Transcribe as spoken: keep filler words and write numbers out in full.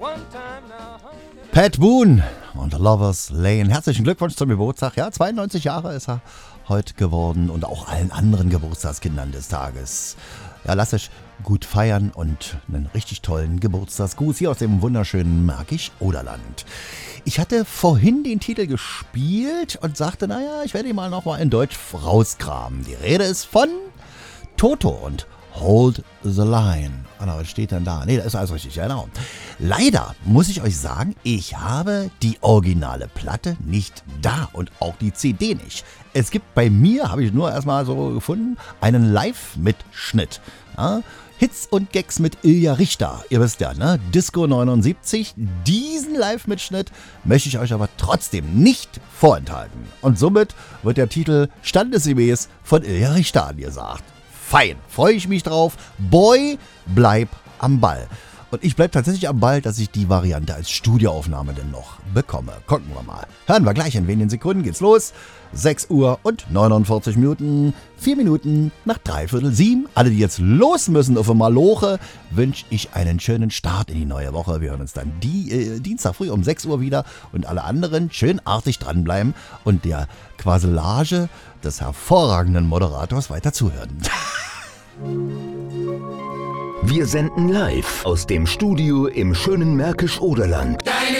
Pat Boone und Lover's Lane. Herzlichen Glückwunsch zum Geburtstag. Ja, zweiundneunzig Jahre ist er heute geworden und auch allen anderen Geburtstagskindern des Tages. Ja, lasst euch gut feiern und einen richtig tollen Geburtstagsgruß hier aus dem wunderschönen Märkisch-Oderland. Ich hatte vorhin den Titel gespielt und sagte, naja, ich werde ihn mal nochmal in Deutsch rauskramen. Die Rede ist von Toto und Hold the Line. Ah, was steht denn da? Nee, das ist alles richtig, genau. Leider muss ich euch sagen, ich habe die originale Platte nicht da und auch die C D nicht. Es gibt bei mir, habe ich nur erstmal so gefunden, einen Live-Mitschnitt. Ja, Hits und Gags mit Ilja Richter. Ihr wisst ja, ne? Disco neunundsiebzig. Diesen Live-Mitschnitt möchte ich euch aber trotzdem nicht vorenthalten. Und somit wird der Titel standesgemäß von Ilja Richter angesagt. Fein, freue ich mich drauf. Boy, bleib am Ball. Und ich bleibe tatsächlich am Ball, dass ich die Variante als Studioaufnahme denn noch bekomme. Gucken wir mal. Hören wir gleich, in wenigen Sekunden geht's los. sechs Uhr und neunundvierzig Minuten. vier Minuten nach dreiviertel sieben. Alle, die jetzt los müssen auf einmal Maloche, wünsche ich einen schönen Start in die neue Woche. Wir hören uns dann die, äh, Dienstag früh um sechs Uhr wieder. Und alle anderen schön artig dranbleiben und der Quaselage des hervorragenden Moderators weiter zuhören. Wir senden live aus dem Studio im schönen Märkisch-Oderland. Deine